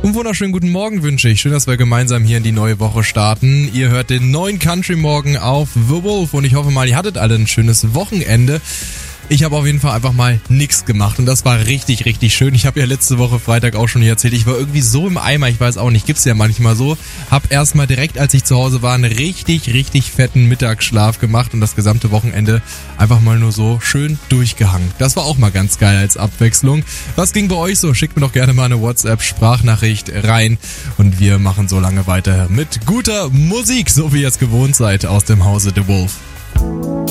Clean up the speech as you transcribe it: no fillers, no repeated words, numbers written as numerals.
Und wunderschönen guten Morgen wünsche ich. Schön, dass wir gemeinsam hier in die neue Woche starten. Ihr hört den neuen Country Morgen auf The Wolf und ich hoffe mal, ihr hattet alle ein schönes Wochenende. Ich habe auf jeden Fall einfach mal nichts gemacht und das war richtig, richtig schön. Ich habe ja letzte Woche Freitag auch schon hier erzählt, ich war irgendwie so im Eimer, ich weiß auch nicht, gibt's ja manchmal so. Hab erstmal direkt, als ich zu Hause war, einen richtig, richtig fetten Mittagsschlaf gemacht und das gesamte Wochenende einfach mal nur so schön durchgehangen. Das war auch mal ganz geil als Abwechslung. Was ging bei euch so? Schickt mir doch gerne mal eine WhatsApp-Sprachnachricht rein und wir machen so lange weiter mit guter Musik, so wie ihr es gewohnt seid aus dem Hause The Wolf.